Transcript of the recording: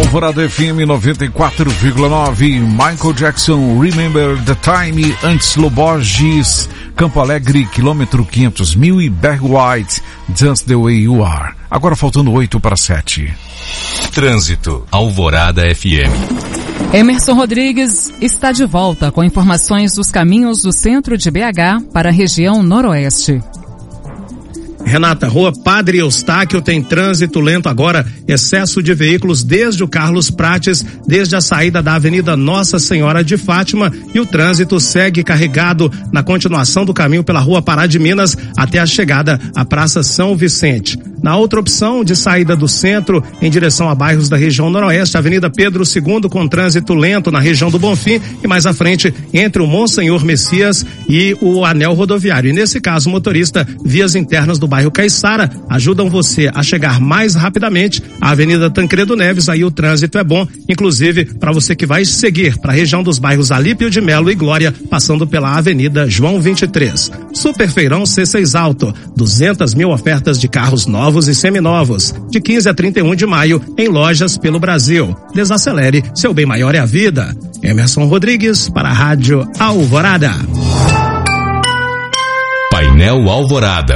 Alvorada FM 94,9, Michael Jackson, Remember the Time, antes Loborges, Campo Alegre, quilômetro 500.000 e Barry White, Just the Way You Are. Agora faltando 8:07. Trânsito, Alvorada FM. Emerson Rodrigues está de volta com informações dos caminhos do centro de BH para a região noroeste. Renata, Rua Padre Eustáquio tem trânsito lento agora, excesso de veículos desde o Carlos Prates, desde a saída da Avenida Nossa Senhora de Fátima, e o trânsito segue carregado na continuação do caminho pela Rua Pará de Minas até a chegada à Praça São Vicente. Na outra opção de saída do centro em direção a bairros da região noroeste, Avenida Pedro II com trânsito lento na região do Bonfim e mais à frente entre o Monsenhor Messias e o Anel Rodoviário. E nesse caso, o motorista, vias internas do bairro Caiçara ajudam você a chegar mais rapidamente à Avenida Tancredo Neves. Aí o trânsito é bom, inclusive para você que vai seguir para a região dos bairros Alípio de Melo e Glória, passando pela Avenida João 23. Super Feirão C6 Alto, 200 mil ofertas de carros novos e seminovos, de 15 a 31 de maio, em lojas pelo Brasil. Desacelere, seu bem maior é a vida. Emerson Rodrigues para a Rádio Alvorada. Painel Alvorada.